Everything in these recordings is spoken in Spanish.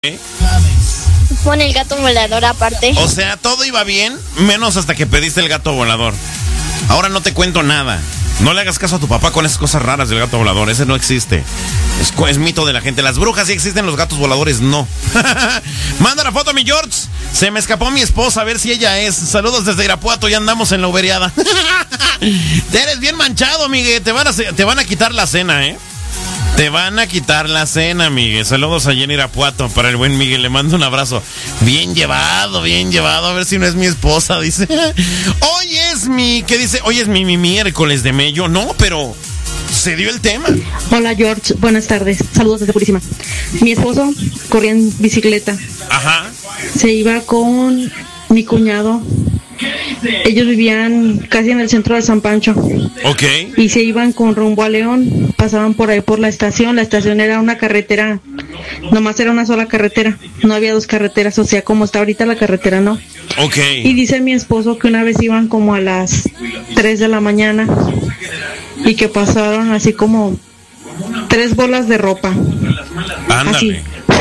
Pon el gato volador aparte. O sea, todo iba bien, menos hasta que pediste el gato volador. Ahora no te cuento nada. No le hagas caso a tu papá con esas cosas raras del gato volador. Ese no existe. Es mito de la gente. Las brujas sí existen, los gatos voladores no. Manda la foto a mi George. Se me escapó mi esposa, a ver si ella es. Saludos desde Irapuato, ya andamos en la uberiada. Eres bien manchado, Miguel. Te van a quitar la cena, ¿eh? Te van a quitar la cena, Miguel. Saludos allá en Irapuato para el buen Miguel. Le mando un abrazo. Bien llevado, bien llevado. A ver si no es mi esposa, dice. ¿Qué dice? Hoy es mi miércoles de mello. No, pero se dio el tema. Hola, George. Buenas tardes. Saludos desde Purísima. Mi esposo corría en bicicleta. Ajá. Se iba con mi cuñado. Ellos vivían casi en el centro de San Pancho. Ok. Y se iban con rumbo a León. Pasaban por ahí por la estación. La estación era una carretera. Nomás era una sola carretera. No había dos carreteras. O sea, como está ahorita la carretera, no. Ok. Y dice mi esposo que una vez iban como a las 3 de la mañana. Y que pasaron así como 3 bolas de ropa. Ándale. Así.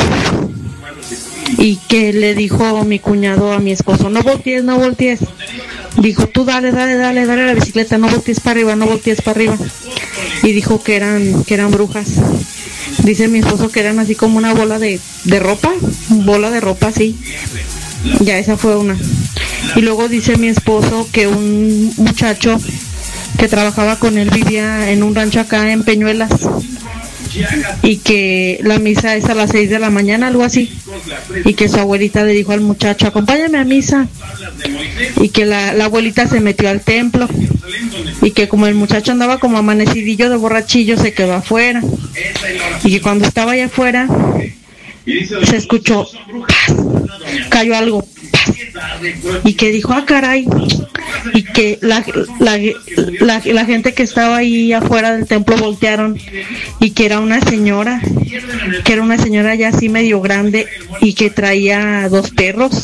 Y que le dijo mi cuñado a mi esposo, no voltees. Dijo, tú dale la bicicleta, no voltees para arriba. Y dijo que eran brujas. Dice mi esposo que eran así como una bola de ropa, sí. Ya esa fue una. Y luego dice mi esposo que un muchacho que trabajaba con él vivía en un rancho acá en Peñuelas. Y que la misa es a las 6 de la mañana, algo así. Y que su abuelita le dijo al muchacho, acompáñame a misa. Y que la abuelita se metió al templo. Y que como el muchacho andaba como amanecidillo de borrachillo, se quedó afuera. Y que cuando estaba allá afuera, se escuchó, ¡paz! Cayó algo, ¡paz! Y que dijo, caray. Y que la gente que estaba ahí afuera del templo voltearon y que era una señora ya así medio grande y que traía dos perros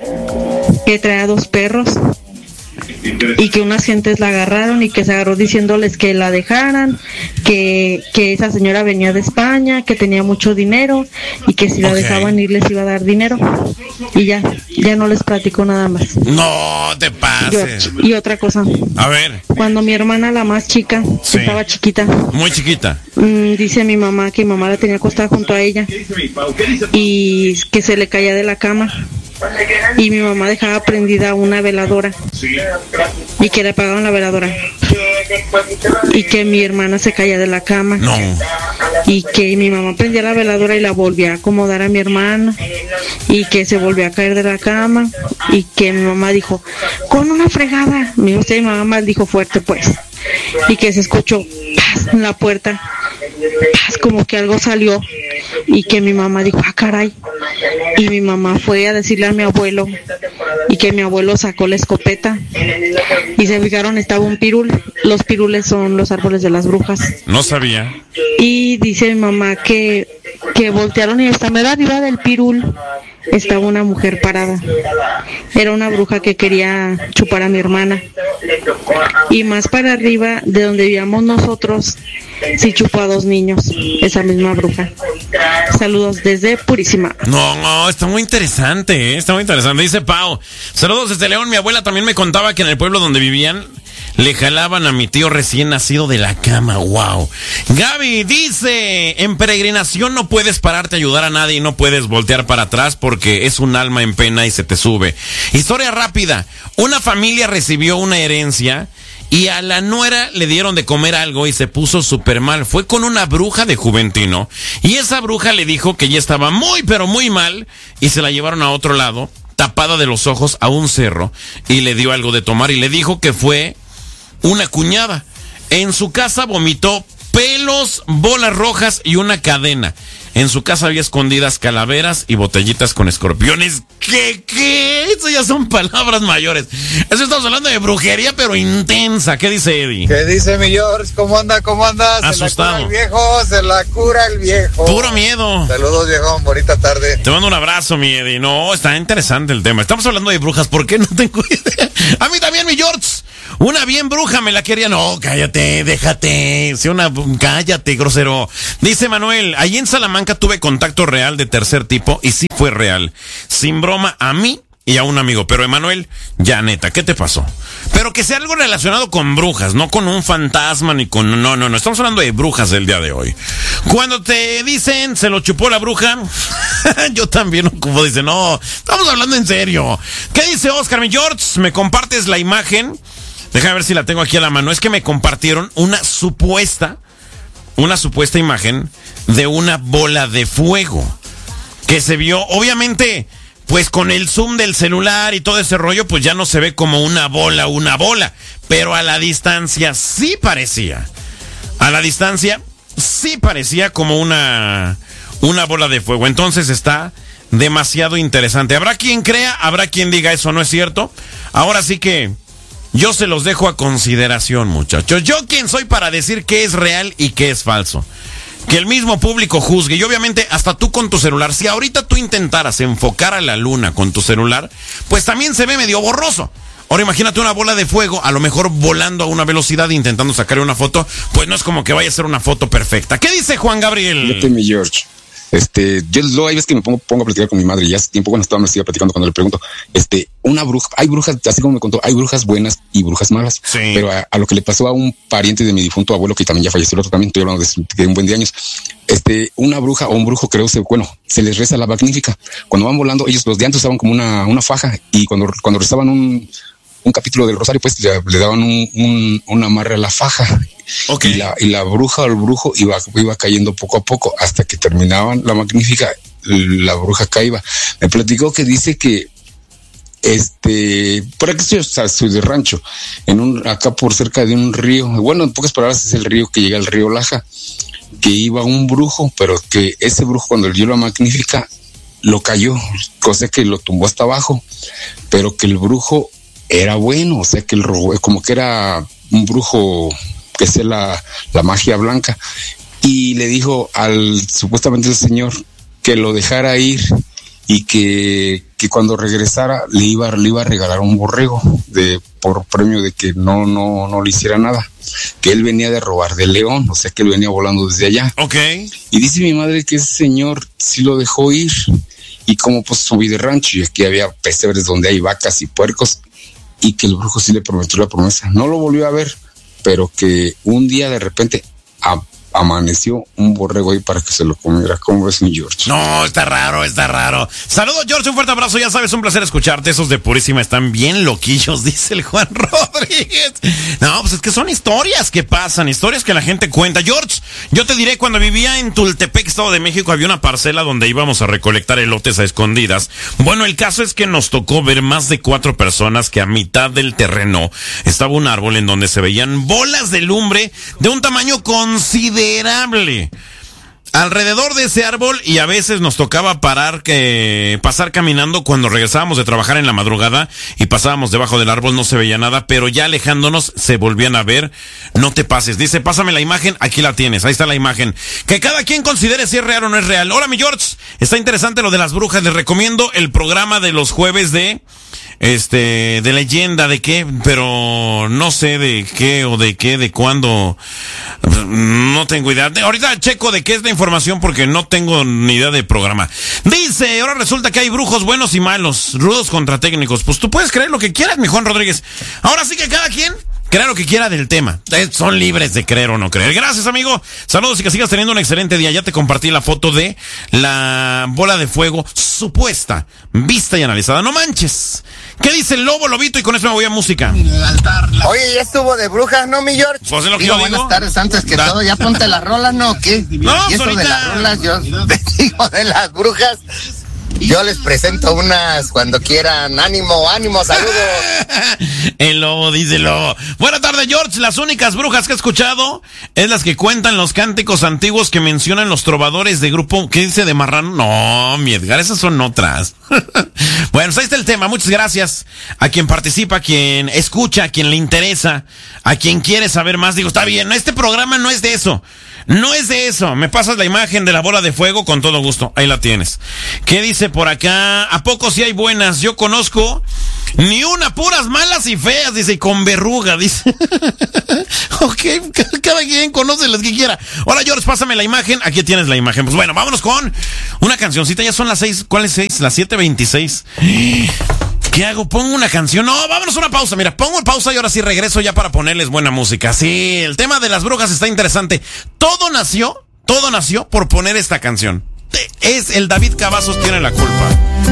y que unas gentes la agarraron y que se agarró diciéndoles que la dejaran, que esa señora venía de España, que tenía mucho dinero y que si la dejaban ir les iba a dar dinero. Y ya no les platico nada más. No te pases. Y otra cosa. A ver. Cuando mi hermana, la más chica, sí, estaba chiquita. Muy chiquita. Dice mi mamá que mi mamá la tenía acostada junto a ella y que se le caía de la cama. Y mi mamá dejaba prendida una veladora y que le apagaban la veladora y que mi hermana se caía de la cama. No. Y que mi mamá prendía la veladora y la volvía a acomodar a mi hermana y que se volvió a caer de la cama y que mi mamá dijo, con una fregada. Mi mamá maldijo fuerte pues y que se escuchó ¡paz! En la puerta, ¡paz! Como que algo salió y que mi mamá dijo, caray. Y mi mamá fue a decirle a mi abuelo y que mi abuelo sacó la escopeta y se fijaron, estaba un pirul. Los pirules son los árboles de las brujas. No sabía. Y dice mi mamá que voltearon y hasta me da arriba del pirul estaba una mujer parada. Era una bruja que quería chupar a mi hermana. Y más para arriba de donde vivíamos nosotros, sí chupó a 2 niños, esa misma bruja. Saludos desde Purísima. No, está muy interesante, está muy interesante. Dice Pau, saludos desde León. Mi abuela también me contaba que en el pueblo donde vivían le jalaban a mi tío recién nacido de la cama. Wow. Gaby dice, en peregrinación no puedes pararte a ayudar a nadie y no puedes voltear para atrás porque es un alma en pena y se te sube. Historia rápida. Una familia recibió una herencia y a la nuera le dieron de comer algo y se puso súper mal. Fue con una bruja de Juventino y esa bruja le dijo que ya estaba muy, pero muy mal y se la llevaron a otro lado, tapada de los ojos, a un cerro y le dio algo de tomar y le dijo que fue una cuñada. En su casa vomitó pelos, bolas rojas y una cadena. En su casa había escondidas calaveras y botellitas con escorpiones. ¿Qué? Eso ya son palabras mayores. Eso estamos hablando de brujería, pero intensa. ¿Qué dice Eddie? ¿Qué dice mi George? ¿Cómo andas? Asustado. Se la cura el viejo. Puro miedo. Saludos, viejo. Bonita tarde. Te mando un abrazo, mi Eddie. No, está interesante el tema. Estamos hablando de brujas. ¿Por qué no tengo idea? A mí también, mi George. Una bien bruja me la quería. No, cállate, déjate. Cállate, grosero. Dice Manuel, allí en Salamanca tuve contacto real de tercer tipo y sí fue real. Sin broma, a mí y a un amigo. Pero Emanuel, ya neta, ¿qué te pasó? Pero que sea algo relacionado con brujas, no con un fantasma ni con... No. Estamos hablando de brujas del día de hoy. Cuando te dicen, se lo chupó la bruja, yo también ocupo, dice, no, estamos hablando en serio. ¿Qué dice Oscar, mi George? ¿Me compartes la imagen? Déjame ver si la tengo aquí a la mano. Es que me compartieron una supuesta imagen de una bola de fuego que se vio, obviamente, pues con el zoom del celular y todo ese rollo, pues ya no se ve como una bola, pero a la distancia sí parecía. A la distancia sí parecía como una bola de fuego. Entonces está demasiado interesante. Habrá quien crea, habrá quien diga eso no es cierto. Ahora sí que yo se los dejo a consideración, muchachos. Yo quién soy para decir qué es real y qué es falso. Que el mismo público juzgue. Y obviamente hasta tú con tu celular. Si ahorita tú intentaras enfocar a la luna con tu celular, pues también se ve medio borroso. Ahora imagínate una bola de fuego, a lo mejor volando a una velocidad intentando sacarle una foto, pues no es como que vaya a ser una foto perfecta. ¿Qué dice Juan Gabriel? Fíjate, mi George. Yo hay veces que me pongo a platicar con mi madre y hace tiempo me estaba platicando cuando le pregunto, una bruja, hay brujas, así como me contó, hay brujas buenas y brujas malas, sí. Pero a lo que le pasó a un pariente de mi difunto abuelo, que también ya falleció, el otro también, estoy hablando de un buen de años, una bruja o un brujo creo, se les reza la magnífica. Cuando van volando, ellos los de antes usaban como una faja y cuando rezaban un capítulo del rosario, pues le daban un amarre a la faja. Okay. Y la bruja o el brujo iba cayendo poco a poco hasta que terminaban la magnífica, la bruja caía. Me platicó que dice que por aquí soy de rancho, acá por cerca de un río, bueno, en pocas palabras es el río que llega al río Laja, que iba un brujo, pero que ese brujo cuando le dio la magnífica lo cayó, cosa que lo tumbó hasta abajo, pero que el brujo era bueno, o sea que como que era un brujo que es la magia blanca, y le dijo supuestamente el señor que lo dejara ir y que cuando regresara le iba a regalar un borrego por premio de que no le hiciera nada, que él venía de robar de León, o sea que él venía volando desde allá. Okay. Y dice mi madre que ese señor sí lo dejó ir, y como pues subí de rancho y aquí había pesebres donde hay vacas y puercos, y que el brujo sí le prometió la promesa. No lo volvió a ver, pero que un día de repente amaneció un borrego ahí para que se lo comiera. ¿Cómo ves, mi George? No, está raro. Saludos, George, un fuerte abrazo. Ya sabes, un placer escucharte. Esos de Purísima están bien loquillos, dice el Juan Rodríguez. No, pues es que son historias que pasan, historias que la gente cuenta. George, yo te diré, cuando vivía en Tultepec, Estado de México, había una parcela donde íbamos a recolectar elotes a escondidas. Bueno, el caso es que nos tocó ver más de 4 personas que a mitad del terreno estaba un árbol en donde se veían bolas de lumbre de un tamaño considerable alrededor de ese árbol, y a veces nos tocaba pasar caminando cuando regresábamos de trabajar en la madrugada y pasábamos debajo del árbol, no se veía nada, pero ya alejándonos se volvían a ver. No te pases. Dice, pásame la imagen, aquí la tienes, ahí está la imagen. Que cada quien considere si es real o no es real. Hola, mi George, está interesante lo de las brujas. Les recomiendo el programa de los jueves de leyenda, de qué, pero no sé de qué o de qué, de cuándo, no tengo idea. Ahorita checo de qué es la información porque no tengo ni idea de programa. Dice, ahora resulta que hay brujos buenos y malos, rudos contra técnicos. Pues tú puedes creer lo que quieras, mi Juan Rodríguez. Ahora sí que cada quien crea lo que quiera del tema. Son libres de creer o no creer. Gracias, amigo. Saludos y que sigas teniendo un excelente día. Ya te compartí la foto de la bola de fuego supuesta, vista y analizada. No manches. ¿Qué dice el lobo, lobito? Y con eso me voy a música. Oye, ¿ya estuvo de brujas, no, mi George? Pues es lo que yo digo. Buenas tardes, antes que todo, ya ponte las rolas, ¿no? ¿Qué? No, y eso ahorita... de las rolas, yo Te digo de las brujas. Yo les presento unas cuando quieran. Ánimo, saludos. El lobo, dice el lobo. Buenas tardes, George. Las únicas brujas que he escuchado es las que cuentan los cánticos antiguos que mencionan los trovadores de grupo. ¿Qué dice de Marrano? No, mi Edgar, esas son otras. Bueno, pues ahí está el tema. Muchas gracias a quien participa, a quien escucha, a quien le interesa, a quien quiere saber más. Digo, está bien, este programa no es de eso. No es de eso. Me pasas la imagen de la bola de fuego con todo gusto. Ahí la tienes. ¿Qué dice por acá? ¿A poco sí hay buenas? Yo conozco Ni una, puras malas y feas, dice, y con verruga, dice. Ok, cada quien conoce las que quiera. Hola, George, pásame la imagen. Aquí tienes la imagen. Pues bueno, vámonos con una cancioncita. Ya son las 6. ¿Cuál es 6? Las 7:26. ¿Qué hago? ¿Pongo una canción? No, vámonos a una pausa. Mira, pongo pausa y ahora sí regreso ya para ponerles buena música. Sí, el tema de las brujas está interesante. Todo nació por poner esta canción. Es el David Cavazos tiene la culpa.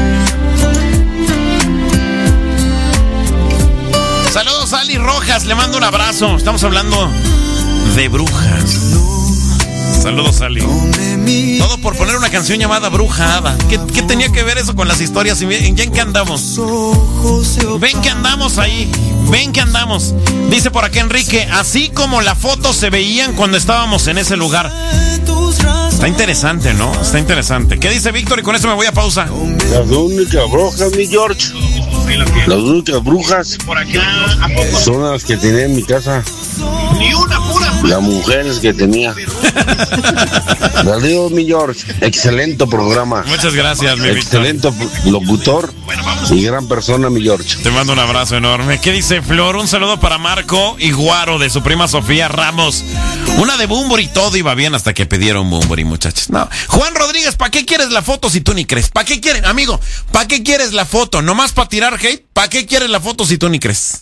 Saludos a Ali Rojas, le mando un abrazo. Estamos hablando de brujas. Saludos, Ali. Todo por poner una canción llamada Bruja Hada. ¿Qué tenía que ver eso con las historias? ¿Ya en qué andamos? Ven que andamos ahí. Ven que andamos. Dice por acá Enrique, así como la foto se veían cuando estábamos en ese lugar. Está interesante, ¿no? Está interesante. ¿Qué dice Víctor? Y con eso me voy a pausa. Las únicas brujas, mi George. Las únicas brujas son las que tenía en mi casa. Las mujeres que tenía. Saludos, mi George. Excelente programa. Muchas gracias, mi Víctor. Excelente locutor y gran persona, mi George. Te mando un abrazo enorme. ¿Qué dice Flor? Un saludo para Marco y Guaro de su prima Sofía Ramos. Una de Bumburi, todo iba bien hasta que pidieron Bumburi, muchachos. No. Juan Rodríguez, ¿para qué quieres la foto si tú ni crees? ¿Para qué quieres, amigo? ¿Para qué quieres la foto? ¿Nomás para tirar hate? ¿Para qué quieres la foto si tú ni crees?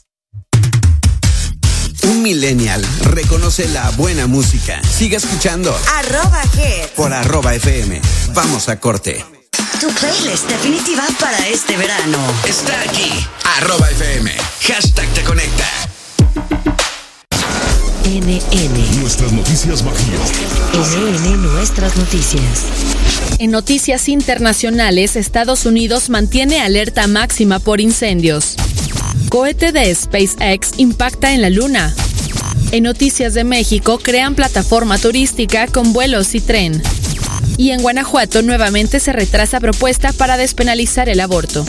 Un millennial reconoce la buena música. Sigue escuchando @Hit por @FM. Vamos a corte. Tu playlist definitiva para este verano está aquí. @FM. #te conecta. NN. Nuestras noticias bajías. NN Nuestras noticias. En noticias internacionales, Estados Unidos mantiene alerta máxima por incendios. Cohete de SpaceX impacta en la Luna. En noticias de México, crean plataforma turística con vuelos y tren. Y en Guanajuato nuevamente se retrasa propuesta para despenalizar el aborto.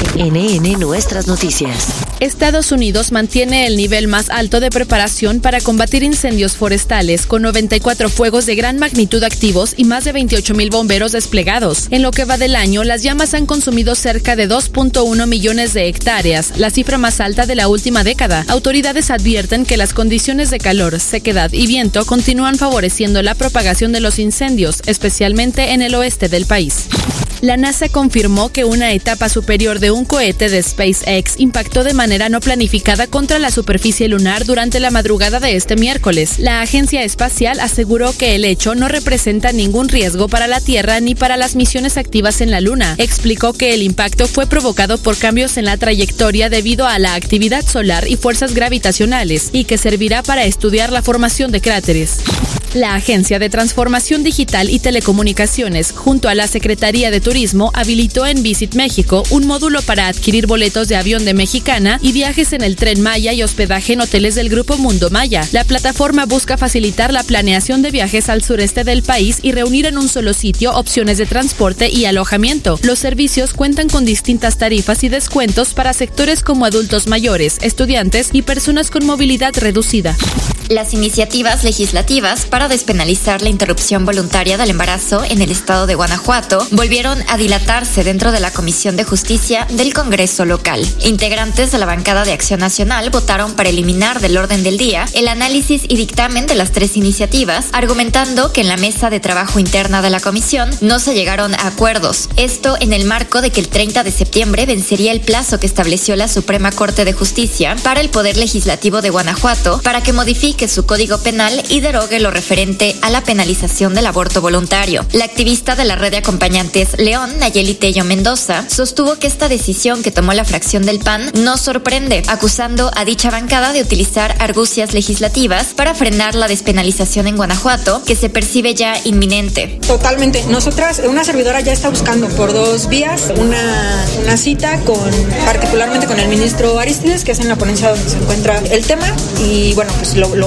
NN Nuestras noticias. Estados Unidos mantiene el nivel más alto de preparación para combatir incendios forestales, con 94 fuegos de gran magnitud activos y más de 28,000 bomberos desplegados. En lo que va del año, las llamas han consumido cerca de 2.1 millones de hectáreas, la cifra más alta de la última década. Autoridades advierten que las condiciones de calor, sequedad y viento continúan favoreciendo la propagación de los incendios, especialmente en el oeste del país. La NASA confirmó que una etapa superior de un cohete de SpaceX impactó de manera no planificada contra la superficie lunar durante la madrugada de este miércoles. La agencia espacial aseguró que el hecho no representa ningún riesgo para la Tierra ni para las misiones activas en la Luna. Explicó que el impacto fue provocado por cambios en la trayectoria debido a la actividad solar y fuerzas gravitacionales, y que servirá para estudiar la formación de cráteres. La Agencia de Transformación Digital y Telecomunicaciones, junto a la Secretaría de Turismo, habilitó en Visit México un módulo para adquirir boletos de avión de Mexicana y viajes en el Tren Maya y hospedaje en hoteles del Grupo Mundo Maya. La plataforma busca facilitar la planeación de viajes al sureste del país y reunir en un solo sitio opciones de transporte y alojamiento. Los servicios cuentan con distintas tarifas y descuentos para sectores como adultos mayores, estudiantes y personas con movilidad reducida. Las iniciativas legislativas para despenalizar la interrupción voluntaria del embarazo en el estado de Guanajuato volvieron a dilatarse dentro de la Comisión de Justicia del Congreso local. Integrantes de la bancada de Acción Nacional votaron para eliminar del orden del día el análisis y dictamen de las tres iniciativas, argumentando que en la mesa de trabajo interna de la comisión no se llegaron a acuerdos. Esto en el marco de que el 30 de septiembre vencería el plazo que estableció la Suprema Corte de Justicia para el Poder Legislativo de Guanajuato para que modifique su Código Penal y derogue lo referente a la penalización del aborto voluntario. La activista de la red de acompañantes León, Nayeli Tello Mendoza, sostuvo que esta decisión que tomó la fracción del PAN no sorprende, acusando a dicha bancada de utilizar argucias legislativas para frenar la despenalización en Guanajuato, que se percibe ya inminente. Totalmente. Nosotras, una servidora ya está buscando por 2 vías una cita particularmente con el ministro Arístides, que es en la ponencia donde se encuentra el tema, y bueno, pues lo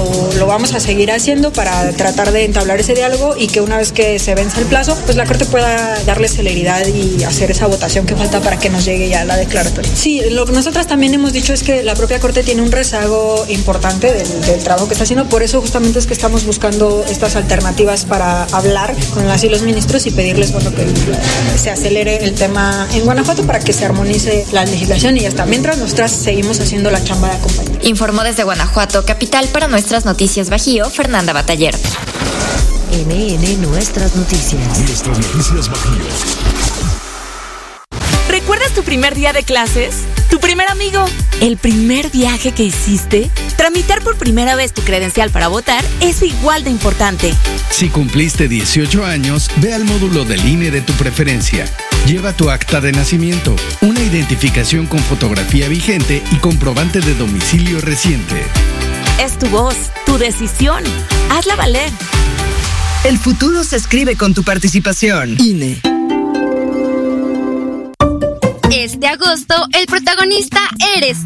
lo vamos a seguir haciendo para tratar de entablar ese diálogo y que una vez que se venza el plazo, pues la Corte pueda darle celeridad y hacer esa votación que falta para que nos llegue ya la declaratoria. Sí, lo que nosotras también hemos dicho es que la propia Corte tiene un rezago importante del trabajo que está haciendo, por eso justamente es que estamos buscando estas alternativas para hablar con las y los ministros y pedirles, bueno, que se acelere el tema en Guanajuato para que se armonice la legislación y hasta mientras nosotras seguimos haciendo la chamba de acompañamiento. Informó desde Guanajuato, capital, para Nuestras Noticias Bajío, Fernanda Bataller. NN Nuestras Noticias. Nuestras Noticias Bajío. ¿Recuerdas tu primer día de clases? ¿Tu primer amigo? ¿El primer viaje que hiciste? Tramitar por primera vez tu credencial para votar es igual de importante. Si cumpliste 18 años, ve al módulo del INE de tu preferencia. Lleva tu acta de nacimiento, una identificación con fotografía vigente y comprobante de domicilio reciente. Es tu voz, tu decisión. Hazla valer. El futuro se escribe con tu participación. INE. Este agosto, el protagonista eres